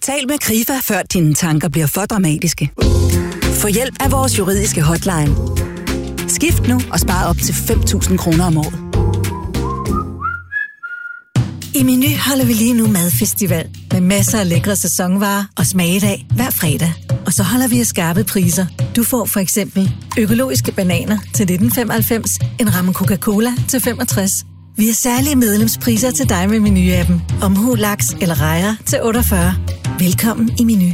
Tal med Krifa, før dine tanker bliver for dramatiske. Få hjælp af vores juridiske hotline. Skift nu og spar op til 5.000 kroner om året. I Meny holder vi lige nu madfestival med masser af lækre sæsonvarer og smagedag hver fredag. Og så holder vi af skarpe priser. Du får for eksempel økologiske bananer til 1995, en ramme Coca-Cola til 65. Vi har særlige medlemspriser til dig med Meny-appen. Omhu, laks eller rejer til 48. Velkommen i Meny.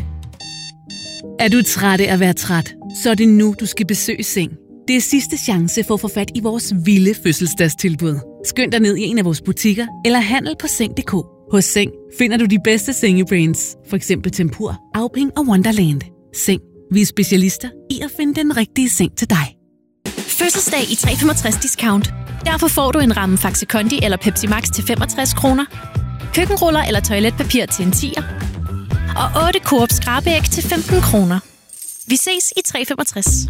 Er du træt af at være træt? Så er det nu, du skal besøge Seng. Det er sidste chance for at få fat i vores vilde fødselsdagstilbud. Skynd dig ned i en af vores butikker eller handel på Seng.dk. Hos Seng finder du de bedste sengebrands, for eksempel Tempur, Auping og Wonderland. Seng. Vi er specialister i at finde den rigtige seng til dig. Fødselsdag i 365 discount. Derfor får du en ramme Faxe Kondi eller Pepsi Max til 65 kroner, køkkenruller eller toiletpapir til en 10'er, og 8 Coop skrabeæg til 15 kroner. Vi ses i 365.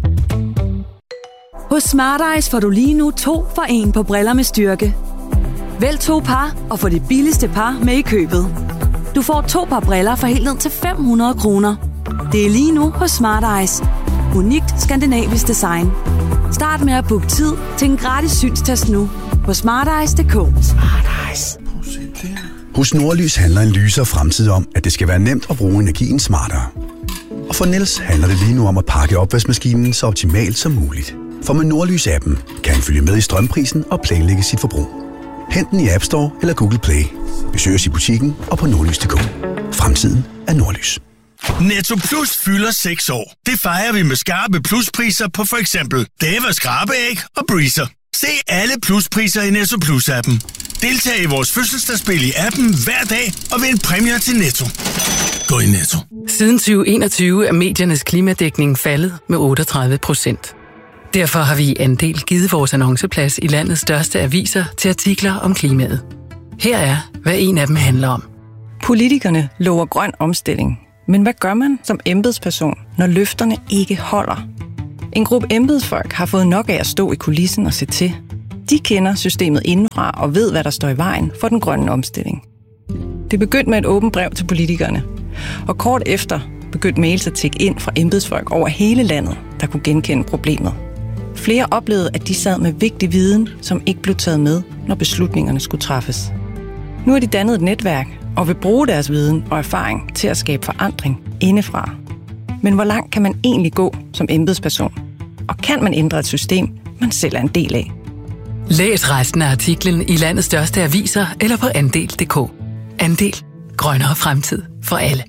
Hos Smart Eyes får du lige nu 2 for 1 på briller med styrke. Vælg 2 par og få det billigste par med i købet. Du får 2 par briller for helt ned til 500 kroner. Det er lige nu hos Smart Eyes. Unikt skandinavisk design. Start med at booke tid til en gratis synstest nu på smarteyes.dk. Smart Eyes. Hos Nordlys handler en lysere fremtid om, at det skal være nemt at bruge energien smartere. Og for Niels handler det lige nu om at pakke opvaskemaskinen så optimalt som muligt. For med Nordlys-appen kan han følge med i strømprisen og planlægge sit forbrug. Hent den i App Store eller Google Play. Besøg os i butikken og på nordlys.dk. Fremtiden er Nordlys. Netto Plus fylder 6 år. Det fejrer vi med skarpe pluspriser på for eksempel Deva skrabeæg og Breezer. Se alle pluspriser i Netto Plus-appen. Deltag i vores fødselsdagsspil i appen hver dag og vind præmier til Netto. Gå i Netto. Siden 2021 er mediernes klimadækning faldet med 38%. Derfor har vi i Andel givet vores annonceplads i landets største aviser til artikler om klimaet. Her er, hvad en af dem handler om. Politikerne lover grøn omstilling. Men hvad gør man som embedsperson, når løfterne ikke holder? En gruppe embedsfolk har fået nok af at stå i kulissen og se til. De kender systemet indenfra og ved, hvad der står i vejen for den grønne omstilling. Det begyndte med et åbent brev til politikerne. Og kort efter begyndte mails at tikke ind fra embedsfolk over hele landet, der kunne genkende problemet. Flere oplevede, at de sad med vigtig viden, som ikke blev taget med, når beslutningerne skulle træffes. Nu har de dannet et netværk og vil bruge deres viden og erfaring til at skabe forandring indefra. Men hvor langt kan man egentlig gå som embedsperson? Og kan man ændre et system, man selv er en del af? Læs resten af artiklen i landets største aviser eller på Andel.dk. Andel. Grønnere fremtid for alle.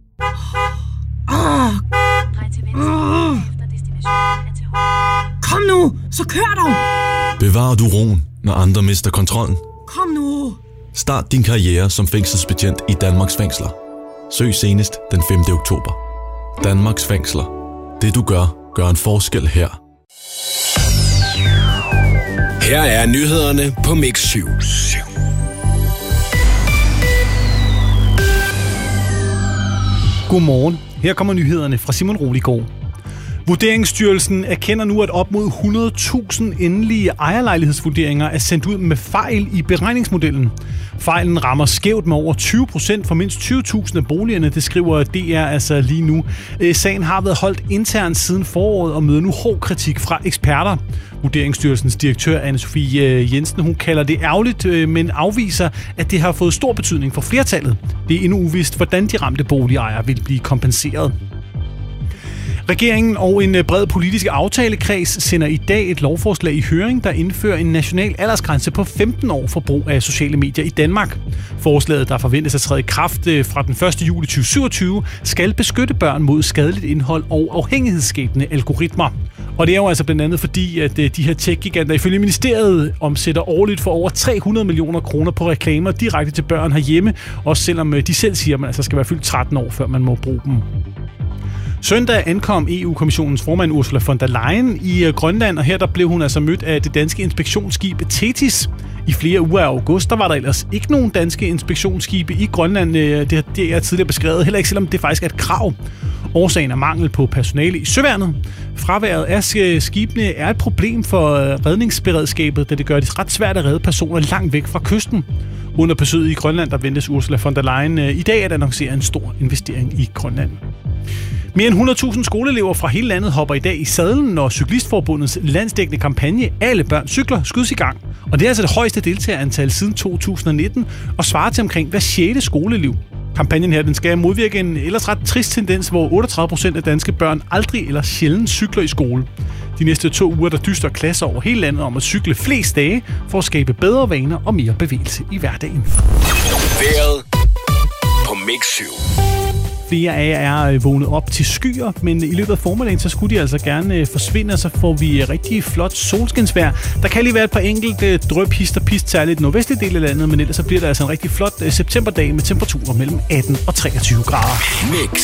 Kom nu, så kør dog! Bevarer du roen, når andre mister kontrollen? Kom nu! Start din karriere som fængselsbetjent i Danmarks fængsler. Søg senest den 5. oktober. Danmarks fængsler. Det du gør en forskel her. Her er nyhederne på Mix 7. Godmorgen. Her kommer nyhederne fra Simon Roligård. Vurderingsstyrelsen erkender nu, at op mod 100.000 endelige ejerlejlighedsvurderinger er sendt ud med fejl i beregningsmodellen. Fejlen rammer skævt med over 20% for mindst 20.000 af boligerne, det skriver DR altså lige nu. Sagen har været holdt internt siden foråret og møder nu hård kritik fra eksperter. Vurderingsstyrelsens direktør Anne-Sophie Jensen, hun kalder det ærgerligt, men afviser, at det har fået stor betydning for flertallet. Det er endnu uvist, hvordan de ramte boligejere vil blive kompenseret. Regeringen og en bred politisk aftalekreds sender i dag et lovforslag i høring, der indfører en national aldersgrænse på 15 år for brug af sociale medier i Danmark. Forslaget, der forventes at træde i kraft fra den 1. juli 2027, skal beskytte børn mod skadeligt indhold og afhængighedsskabende algoritmer. Og det er jo altså blandt andet fordi, at de her tech-giganter ifølge ministeriet omsætter årligt for over 300 millioner kroner på reklamer direkte til børn herhjemme, også selvom de selv siger, at man altså skal være fyldt 13 år, før man må bruge dem. Søndag ankom EU-kommissionens formand Ursula von der Leyen i Grønland, og her der blev hun altså mødt af det danske inspektionsskib Thetis. I flere uger af august, der var der ellers ikke nogen danske inspektionsskibe i Grønland. Det er tidligere beskrevet, heller ikke selvom det faktisk er et krav. Årsagen er mangel på personale i søværnet. Fraværet af skibene er et problem for redningsberedskabet, da det gør det ret svært at redde personer langt væk fra kysten. Under besøget i Grønland, der ventes Ursula von der Leyen i dag at annoncere en stor investering i Grønland. Mere end 100.000 skoleelever fra hele landet hopper i dag i sadlen, når Cyklistforbundets landsdækkende kampagne Alle børn cykler skydes i gang. Og det er altså det højeste deltagerantal siden 2019 og svarer til omkring hver 6. skoleelev. Kampagnen her den skal modvirke en ellers ret trist tendens, hvor 38% af danske børn aldrig eller sjældent cykler i skole. De næste 2 uger der dyster klasser over hele landet om at cykle flest dage for at skabe bedre vaner og mere bevægelse i hverdagen. Vejret på Mix 7. Flere af jer er vågnet op til skyer, men i løbet af formiddagen, så skulle de altså gerne forsvinde, og så får vi rigtig flot solskinsvejr. Der kan lige være et par enkelte drøb, hist og pist, særligt den nordvestlige del af landet, men ellers så bliver der altså en rigtig flot septemberdag med temperaturer mellem 18 og 23 grader. Mix